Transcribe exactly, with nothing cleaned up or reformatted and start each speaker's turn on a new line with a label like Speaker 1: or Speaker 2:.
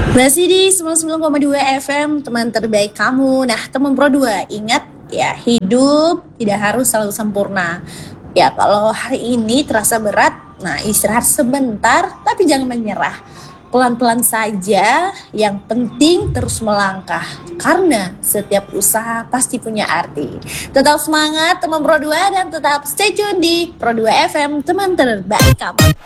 Speaker 1: Masih di sembilan puluh sembilan koma dua F M, teman terbaik kamu. Nah, teman Pro dua, ingat ya, hidup tidak harus selalu sempurna. Ya, kalau hari ini terasa berat, nah istirahat sebentar, tapi jangan menyerah. Pelan-pelan saja, yang penting terus melangkah. Karena setiap usaha pasti punya arti. Tetap semangat teman Pro dua dan tetap stay tune di Pro dua F M, teman terbaik kamu.